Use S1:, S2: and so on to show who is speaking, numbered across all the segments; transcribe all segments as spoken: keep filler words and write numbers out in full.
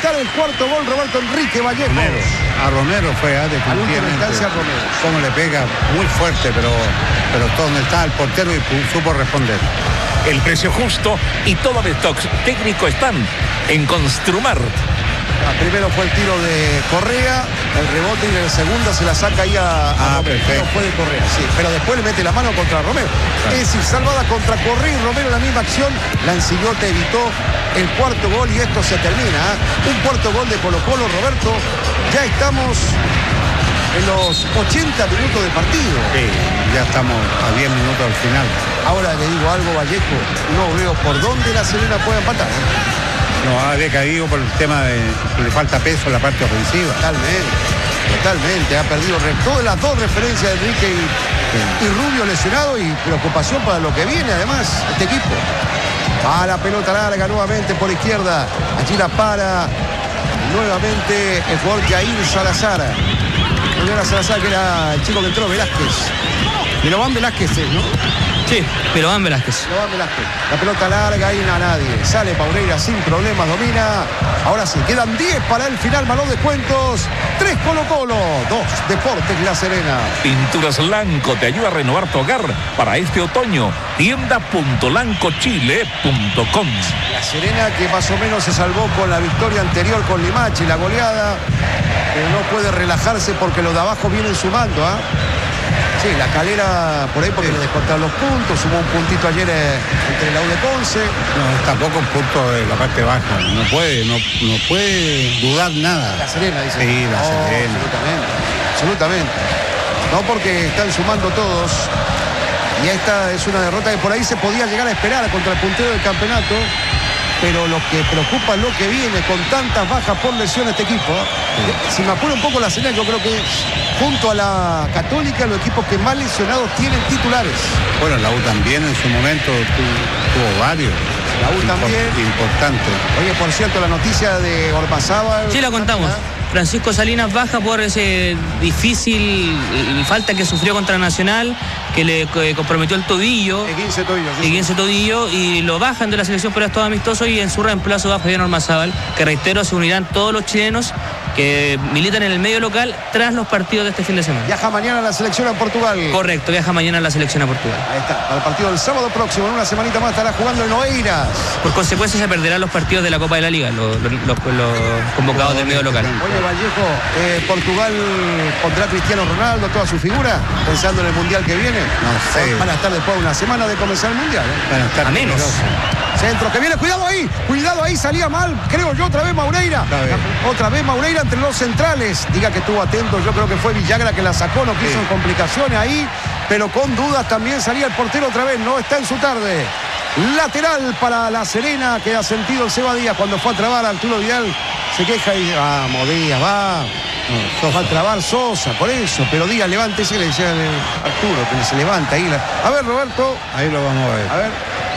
S1: anotar el cuarto gol Roberto Enrique Vallejo.
S2: Romero. A Romero fue, ¿eh? Definitivamente.
S1: Romero.
S2: Cómo le pega muy fuerte, pero, pero todo donde está el portero y supo responder.
S3: El precio justo y todo de stocks técnico están en Construmart.
S1: Ah, primero fue el tiro de Correa, el rebote, y en la segunda se la saca ahí a, a
S2: ah,
S1: Romero.
S2: Perfecto.
S1: Fue de Correa, sí, pero después le mete la mano contra Romero. Claro. Es decir, salvada contra Correa y Romero en la misma acción. Lancillote evitó el cuarto gol y esto se termina. ¿eh? Un cuarto gol de Colo Colo, Roberto. Ya estamos en los ochenta minutos de partido.
S2: Sí, ya estamos a diez minutos al final.
S1: Ahora le digo algo, Vallejo, no veo por dónde la Serena puede empatar. ¿eh?
S2: No, ha decaído por el tema de que le falta peso en la parte ofensiva.
S1: Totalmente, totalmente. Ha perdido todas las dos referencias de Enrique y, sí. y Rubio lesionado, y preocupación para lo que viene además este equipo. Va la pelota larga nuevamente por izquierda. Allí la para nuevamente el jugador Jair Salazar. No era Salazar, que era el chico que entró, Velázquez. Milovan Velázquez, ¿no?
S4: Sí, Milovan Velázquez.
S1: Milovan Velázquez. La pelota larga, ahí no a nadie. Sale Paureira sin problemas, domina. Ahora sí, quedan diez para el final, balón de cuentos. tres Colo Colo, dos Deportes La Serena.
S3: Pinturas Lanco te ayuda a renovar tu hogar para este otoño. tienda punto lanco chile punto com.
S1: La Serena, que más o menos se salvó con la victoria anterior con Limache, la goleada, pero no puede relajarse porque los de abajo vienen sumando, ¿ah? ¿eh? Sí, la Calera por ahí porque le descontaron los puntos, sumó un puntito ayer eh, entre la U de Conce.
S2: No, tampoco un punto de la parte baja, no puede, no, no puede dudar nada.
S1: La Serena, dice.
S2: Sí, la
S1: no,
S2: Serena.
S1: Absolutamente, absolutamente. No, porque están sumando todos. Y esta es una derrota que por ahí se podía llegar a esperar contra el puntero del campeonato. Pero lo que preocupa es lo que viene con tantas bajas por lesión este equipo. Sí. Si me apura un poco la Serena, yo creo que junto a la Católica, los equipos que más lesionados tienen titulares.
S2: Bueno, la U también en su momento tuvo, tuvo varios.
S1: La U
S2: Import,
S1: también.
S2: Importante.
S1: Oye, por cierto, la noticia de Ormazábal.
S4: Sí, la contamos. Francisco Salinas baja por ese difícil falta que sufrió contra Nacional, que le que comprometió el tobillo.
S1: El quince tobillo. Sí.
S4: El quince tobillo, y lo bajan de la selección para estos amistosos, y en su reemplazo va Fabián Ormazábal, que reitero, se unirán todos los chilenos que militan en el medio local tras los partidos de este fin de semana.
S1: Viaja mañana a la selección a Portugal.
S4: Correcto, viaja mañana a la selección a Portugal.
S1: Ahí está, para el partido del sábado próximo, en una semanita más estará jugando en Oeiras.
S4: Por consecuencia se perderán los partidos de la Copa de la Liga, los, los, los, los convocados del medio local.
S1: Oye, Vallejo, eh, Portugal pondrá a Cristiano Ronaldo, toda su figura, pensando en el Mundial que viene.
S2: No sé.
S1: Van a estar después de una semana de comenzar el Mundial. ¿eh?
S2: Van a estar
S4: a menos.
S1: Centro que viene, cuidado ahí, cuidado ahí, salía mal, creo yo, otra vez Maureira. Otra vez Maureira entre los centrales. Diga que estuvo atento, yo creo que fue Villagra que la sacó, no quiso sí. en complicaciones ahí, pero con dudas también salía el portero otra vez, no está en su tarde. Lateral para la Serena, que ha sentido el Seba Díaz cuando fue a trabar a Arturo Vidal. Se queja y dice, vamos Díaz, va. No, va a trabar Sosa, por eso. Pero Díaz, levántese, le decía Arturo, que se levanta ahí. A ver, Roberto.
S2: Ahí lo vamos a ver.
S1: A ver.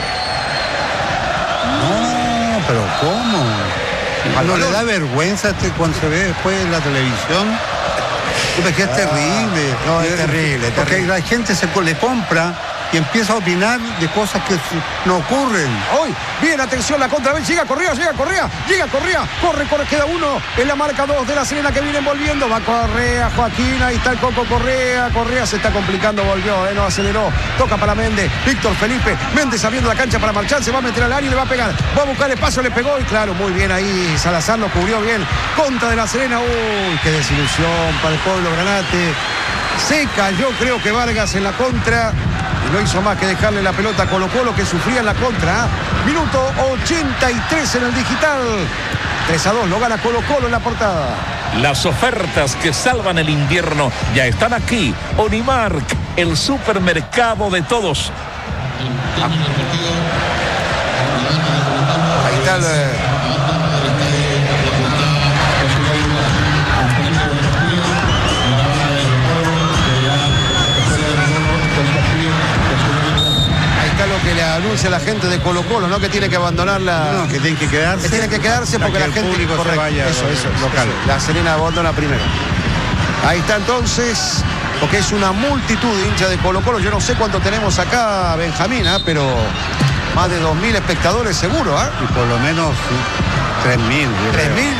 S2: No, pero ¿cómo? ¿No le da vergüenza este cuando se ve después en la televisión? Es que es terrible.
S1: No, es terrible. Es
S2: porque
S1: terrible.
S2: La gente se le compra y empieza a opinar de cosas que no ocurren.
S1: Hoy, bien, atención, la contra, llega Correa, llega Correa, llega Correa, corre, corre, queda uno en la marca dos de la Serena que viene envolviendo, va Correa, Joaquín, ahí está el Coco Correa, Correa se está complicando, volvió, eh, no aceleró, toca para Méndez, Víctor Felipe, Méndez abriendo la cancha para marchar, se va a meter al área y le va a pegar, va a buscar espacio, le pegó y claro, muy bien ahí, Salazar lo cubrió bien, contra de la Serena, uy, qué desilusión para el pueblo granate, se cayó creo que Vargas en la contra. Y no hizo más que dejarle la pelota a Colo Colo, que sufría en la contra. ¿eh? Minuto ochenta y tres en el digital. tres a dos, lo gana Colo Colo en la portada.
S3: Las ofertas que salvan el invierno ya están aquí. Onimark, el supermercado de todos.
S1: Ahí está el... lo que le anuncia la gente de Colo Colo, ¿no? Que tiene que abandonar la...
S2: No, que tienen que quedarse.
S1: Que tiene que quedarse porque
S2: que
S1: la
S2: el
S1: gente...
S2: público
S1: correcto,
S2: se vaya
S1: eso, eso,
S2: local.
S1: Eso. La Serena abandona primero. Ahí está entonces, porque es una multitud de hinchas de Colo Colo. Yo no sé cuánto tenemos acá, Benjamín, ¿eh? Pero más de dos mil espectadores seguro, ¿eh?
S2: Y por lo menos tres mil.
S1: tres mil.